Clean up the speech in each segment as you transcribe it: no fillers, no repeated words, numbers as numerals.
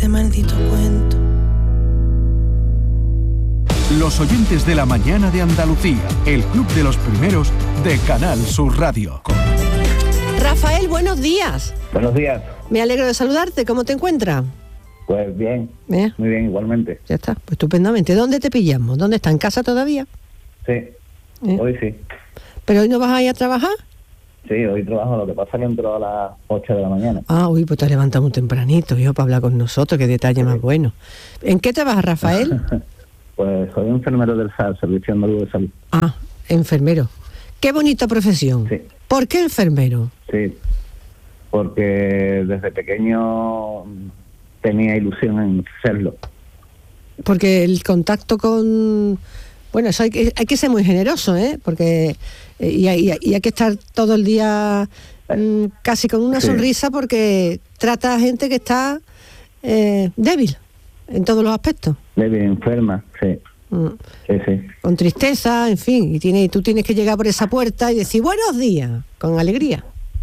este maldito cuento. Los oyentes de la mañana de Andalucía, el club de los primeros de Canal Sur Radio. Rafael, buenos días. Buenos días. Me alegro de saludarte. ¿Cómo te encuentras? Pues bien, muy bien, igualmente. Ya está, pues estupendamente. ¿Dónde te pillamos? ¿Dónde está? ¿En casa todavía? Sí, hoy sí. ¿Pero hoy no vas a ir a trabajar? Sí, hoy trabajo, lo que pasa es que entro a las 8 de la mañana. Ah, uy, pues te has levantado muy tempranito, hijo, para hablar con nosotros, qué detalle más bueno. ¿En qué trabajas, Rafael? Pues soy enfermero del SAR, Servicio Andaluz de Salud. Ah, enfermero. Qué bonita profesión. Sí. ¿Por qué enfermero? Sí, porque desde pequeño tenía ilusión en serlo. Porque el contacto con... Bueno, eso hay que ser muy generoso, ¿eh? Porque y hay que estar todo el día casi con una sonrisa, porque trata a gente que está débil en todos los aspectos. Débil, enferma, sí. Sí. Con tristeza, en fin, y tú tienes que llegar por esa puerta y decir buenos días, con alegría.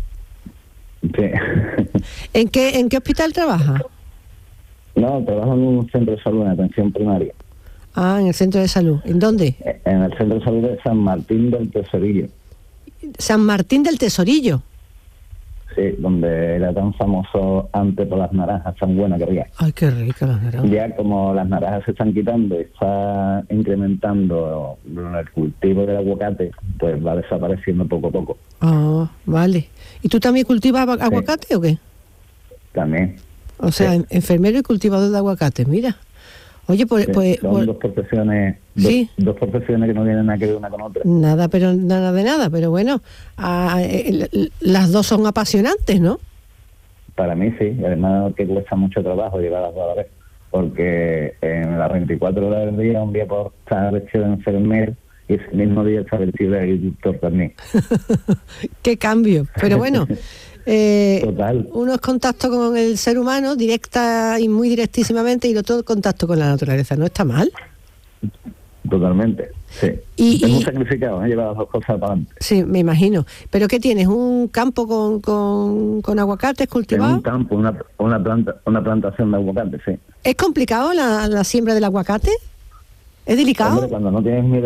Sí. ¿En qué hospital trabajas? No, trabajo en un centro de salud, en atención primaria. Ah, en el centro de salud. ¿En dónde? En el centro de salud de San Martín del Tesorillo. San Martín del Tesorillo. Sí, donde era tan famoso antes por las naranjas tan buenas que había. Ay, qué rica las naranjas. Ya como las naranjas se están quitando y está incrementando el cultivo del aguacate, pues va desapareciendo poco a poco. Ah, vale. ¿Y tú también cultivas aguacate o qué? También. O sea, enfermero y cultivador de aguacate, mira. Oye, pues... Son dos profesiones, dos profesiones que no tienen nada que ver una con otra. Nada de nada, pero bueno, las dos son apasionantes, ¿no? Para mí sí, y además que cuesta mucho trabajo llevarlas a la vez, porque en las 24 horas del día, un día por estar vestido de enfermero, y ese mismo día estar vestido de agricultor también. ¡Qué cambio! Pero bueno... Total. Uno es contacto con el ser humano directa y muy directísimamente, y el otro contacto con la naturaleza. ¿No está mal? Totalmente, sí. Es muy sacrificado, llevar las dos cosas para adelante. Sí, me imagino. ¿Pero qué tienes? ¿Un campo con aguacates cultivados? Un campo, una plantación de aguacates, sí. ¿Es complicado la siembra del aguacate? ¿Es delicado? Hombre, cuando no tienes ni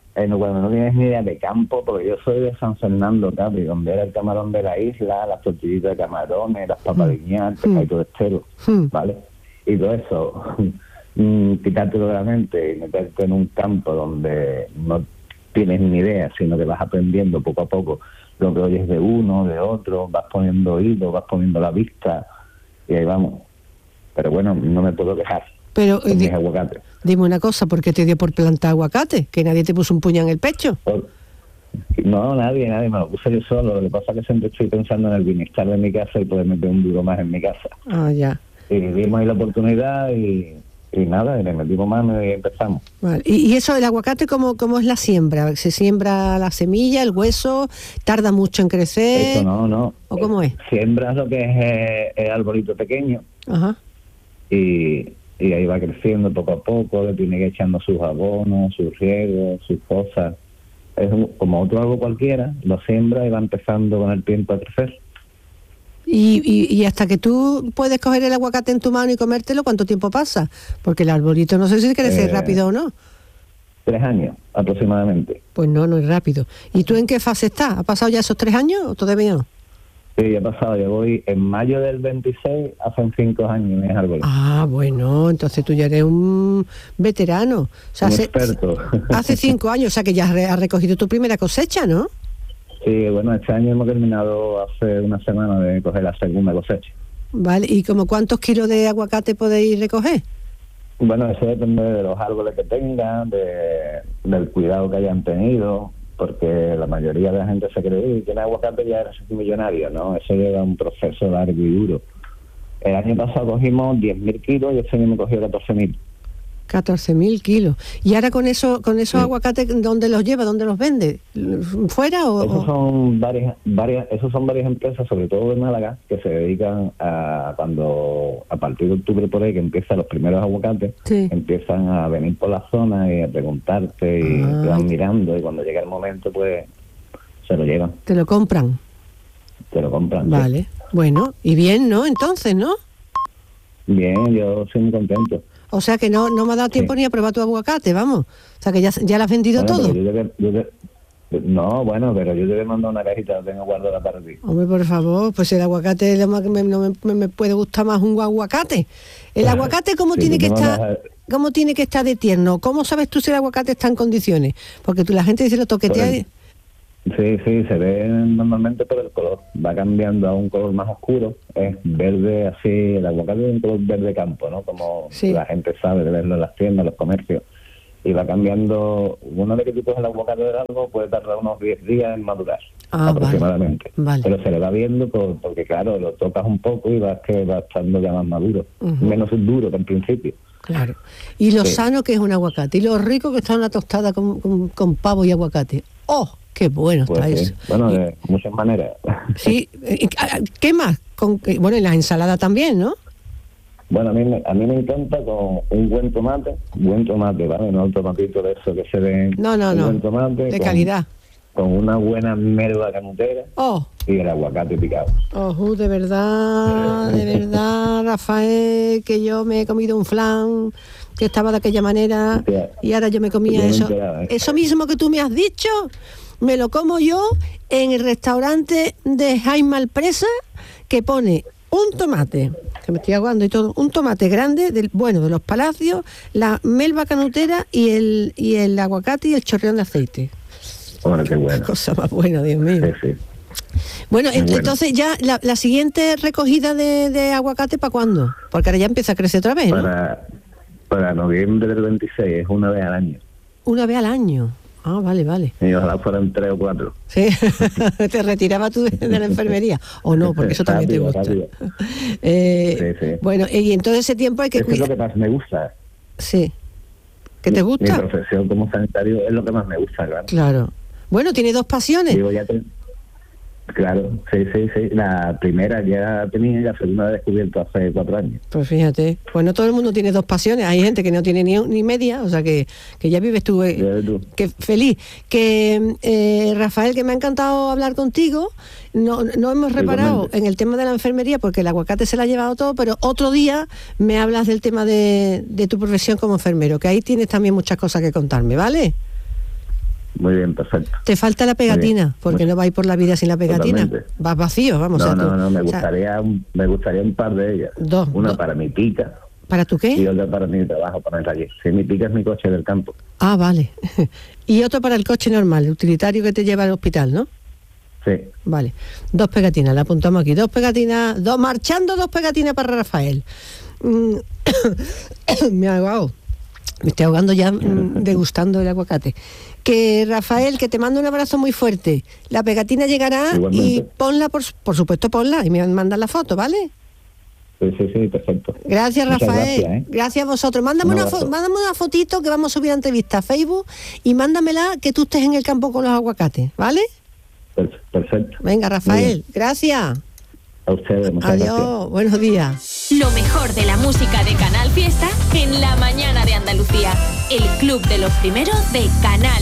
idea de campo, porque yo soy de San Fernando, Capi, donde era el camarón de la isla, las tortillitas de camarones, las papadiñas, el pescado estero, ¿vale? Y todo eso, quitártelo de la mente y meterte en un campo donde no tienes ni idea, sino que vas aprendiendo poco a poco lo que oyes de uno, de otro, vas poniendo oído, vas poniendo la vista, y ahí vamos. Pero bueno, no me puedo quejar. Pero mis aguacates. Dime una cosa, ¿por qué te dio por plantar aguacate? ¿Que nadie te puso un puño en el pecho? No, nadie, me lo puse yo solo. Lo que pasa es que siempre estoy pensando en el bienestar de mi casa y poder meter un duro más en mi casa. Ah, ya. Y dimos ahí la oportunidad y nada, y le metimos mano y empezamos. Vale. ¿Y eso del aguacate cómo es la siembra? ¿Se siembra la semilla, el hueso? ¿Tarda mucho en crecer? Eso no. ¿O cómo es? Siembras lo que es arbolito pequeño. Ajá. Y ahí va creciendo poco a poco, le tiene que ir echando sus abonos, sus riegos, sus cosas. Es como otro árbol cualquiera, lo siembra y va empezando con el tiempo a crecer. Y hasta que tú puedes coger el aguacate en tu mano y comértelo, ¿cuánto tiempo pasa? Porque el arbolito no sé si crece rápido o no. 3 años aproximadamente. Pues no es rápido. ¿Y tú en qué fase estás? ¿Ha pasado ya esos 3 años o todavía no? Sí, ya ha pasado, yo voy en mayo del 26, hacen 5 años en el árbol. Ah, bueno, entonces tú ya eres un veterano. O sea, un experto. Hace 5 años, o sea que ya has recogido tu primera cosecha, ¿no? Sí, bueno, este año hemos terminado hace una semana de coger la segunda cosecha. Vale, ¿y como cuántos kilos de aguacate podéis recoger? Bueno, eso depende de los árboles que tengan, del cuidado que hayan tenido, porque la mayoría de la gente se cree que tiene aguacate ya eres millonario, ¿no? Eso lleva un proceso largo y duro. El año pasado cogimos 10.000 kilos y este año me cogió 14.000. 14.000 kilos. ¿Y ahora con esos aguacates, dónde los lleva, dónde los vende? ¿Fuera o...? Esos son varias empresas, sobre todo de Málaga, que se dedican a cuando, a partir de octubre por ahí, que empiezan los primeros aguacates, empiezan a venir por la zona y a preguntarte y te van mirando, y cuando llega el momento, pues, se lo llevan. ¿Te lo compran? Te lo compran. Vale. Sí. Bueno, y bien, ¿no? Entonces, ¿no? Bien, yo soy muy contento. O sea que no me ha dado tiempo ni a probar tu aguacate, vamos. O sea que ya lo has vendido todo. No, bueno, pero yo te voy a mandar una cajita, la tengo guardada para ti. Hombre, por favor, pues el aguacate no me puede gustar más un aguacate. El aguacate, ¿cómo tiene que estar de tierno? ¿Cómo sabes tú si el aguacate está en condiciones? Porque la gente dice lo toquetea. Sí, se ve normalmente por el color. Va cambiando a un color más oscuro. Es verde así, el aguacate es un color verde campo, ¿no? Como la gente sabe de verlo en las tiendas, en los comercios. Y va cambiando, una vez que tú coges el aguacate del árbol puede tardar unos 10 días en madurar, aproximadamente. Vale. Pero se le va viendo porque claro, lo tocas un poco y vas que va estando ya más maduro, menos duro que en principio. Claro. Y lo sano que es un aguacate, y lo rico que está una tostada con pavo y aguacate. ¡Oh, qué bueno está eso! Bueno, de muchas maneras. Sí, ¿qué más? Bueno, y la ensalada también, ¿no? Bueno, a mí me encanta con un buen tomate, ¿vale? No el tomatito de eso que se ve. No. Buen tomate, de calidad. Con una buena melva canutera y el aguacate picado. De verdad, Rafael, que yo me he comido un flan que estaba de aquella manera y ahora yo me comía eso. Eso mismo que tú me has dicho, me lo como yo en el restaurante de Jaime Alpresa, que pone un tomate, que me estoy aguando y todo, un tomate grande, de los Palacios, la melva canutera y el aguacate y el chorreón de aceite. Bueno, qué bueno. Qué cosa más buena, Dios mío. Sí. Bueno, entonces ya la siguiente recogida de aguacate, ¿para cuándo? Porque ahora ya empieza a crecer otra vez, ¿no? Para noviembre del 26, es una vez al año. ¿Una vez al año? Ah, vale. Y ojalá fueran 3 o 4. Sí, te retiraba tú de la enfermería. O no, porque eso también te gusta. Sí. Bueno, y en todo ese tiempo hay que cuidar. Es lo que más me gusta. Sí. ¿Qué te gusta? Mi profesión como sanitario es lo que más me gusta, claro. Claro. Bueno, tiene 2 pasiones. Claro, sí. La primera ya tenía y la segunda la he descubierto hace 4 años. Pues fíjate, pues no todo el mundo tiene 2 pasiones. Hay gente que no tiene ni media, o sea que ya vives tú, que feliz. Que Rafael, que me ha encantado hablar contigo. No hemos reparado en el tema de la enfermería porque el aguacate se la ha llevado todo, pero otro día me hablas del tema de tu profesión como enfermero, que ahí tienes también muchas cosas que contarme, ¿vale? Muy bien, perfecto. Te falta la pegatina, porque no vais por la vida sin la pegatina. Totalmente. Vas vacío, vamos. No, me gustaría un par de ellas. 2. Una para mi pica. ¿Para tu qué? Y otra para mi trabajo, para el taller. Sí, mi pica es mi coche del campo. Ah, vale. Y otro para el coche normal, el utilitario que te lleva al hospital, ¿no? Sí. Vale. 2 pegatinas, la apuntamos aquí. 2 pegatinas, 2 pegatinas para Rafael. Me he ahogado. Me estoy ahogando ya degustando el aguacate. Que Rafael, que te mando un abrazo muy fuerte. La pegatina llegará. Igualmente. Y ponla, por supuesto, ponla y me mandas la foto, ¿vale? Sí, perfecto. Gracias, Rafael. Gracias a vosotros. Mándame una fotito que vamos a subir a entrevista a Facebook y mándamela que tú estés en el campo con los aguacates, ¿vale? Perfecto. Venga, Rafael, gracias. A ustedes, muchas gracias. Adiós, buenos días. Lo mejor de la música de Canal Fiesta en la mañana de Andalucía. El club de los primeros de Canal